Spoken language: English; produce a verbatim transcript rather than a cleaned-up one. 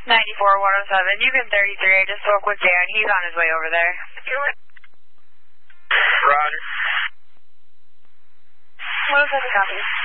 ninety-four one oh seven, you can thirty-three. I just spoke with Dan. He's on his way over there. Roger. one oh seven, copy.